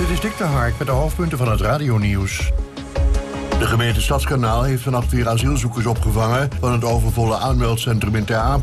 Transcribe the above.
Dit is Dick de Hark met de hoofdpunten van het radionieuws. De gemeente Stadskanaal heeft vannacht weer asielzoekers opgevangen van het overvolle aanmeldcentrum in Ter Apel.